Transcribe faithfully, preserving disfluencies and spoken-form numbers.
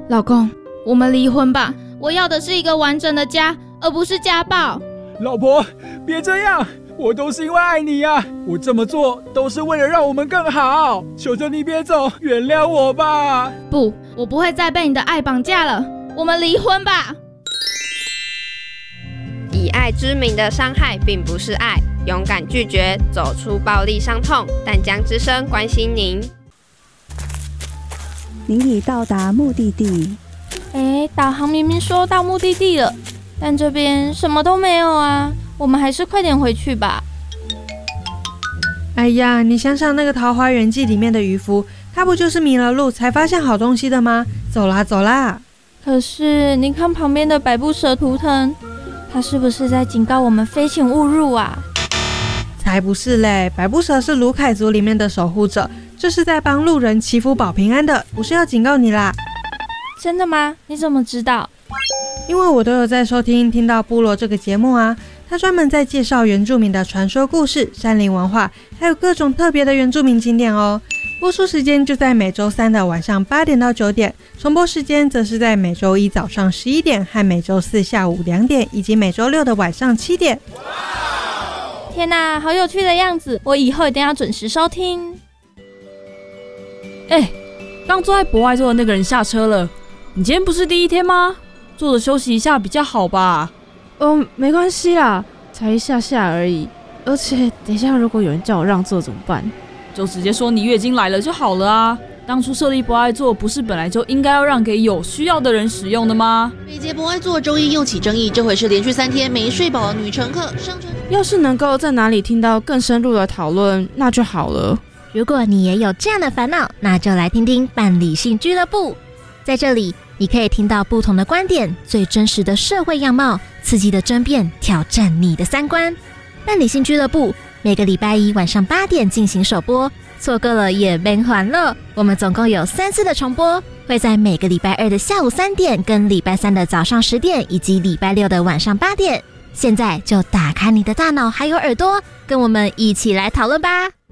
老公，我们离婚吧，我要的是一个完整的家，而不是家暴。 老婆，别这样，我都是因为爱你啊，我这么做都是为了让我们更好，求求你别走，原谅我吧。 不，我不会再被你的爱绑架了，我们离婚吧。 以爱之名的伤害并不是爱，勇敢拒绝，走出暴力伤痛。淡江之声关心您。 您已到达目的地。 哎，导航明明说到目的地了，但这边什么都没有啊，我们还是快点回去吧。 哎呀，你想想那个《桃花源记》里面的渔夫，他不就是迷了路才发现好东西的吗？走啦走啦。 可是你看旁边的百步蛇图腾，他是不是在警告我们非请勿入啊？ 才不是嘞，百步蛇是卢凯族里面的守护者，这是在帮路人祈福保平安的，不是要警告你啦。 真的吗？你怎么知道？ 因为我都有在收听听到部落这个节目啊，他专门在介绍原住民的传说故事、山林文化，还有各种特别的原住民景点哦。播出时间就在每周三的晚上八点到九点，重播时间则是在每周一早上十一点和每周四下午两点，以及每周六的晚上七点。 天哪，好有趣的样子，我以后一定要准时收听。 哎，刚坐在博爱座的那个人下车了，你今天不是第一天吗？坐着休息一下比较好吧。 嗯，没关系啦，才一下下而已。而且等一下如果有人叫我让座怎么办？ 就直接说你月经来了就好了啊。当初设立博爱座不是本来就应该要让给有需要的人使用的吗？ 北捷博爱座周一又起争议，这回是连续三天没睡饱的女乘客上车。 要是能够在哪里听到更深入的讨论，那就好了。 如果你也有这样的烦恼，那就来听听伴理性俱乐部。在这里，你可以听到不同的观点，最真实的社会样貌，刺激的争辩，挑战你的三观。伴理性俱乐部每个礼拜一晚上八点进行首播，错过了也别还了。我们总共有三次的重播，会在每个礼拜二的下午三点、跟礼拜三的早上十点，以及礼拜六的晚上八点。现在就打开你的大脑还有耳朵，跟我们一起来讨论吧。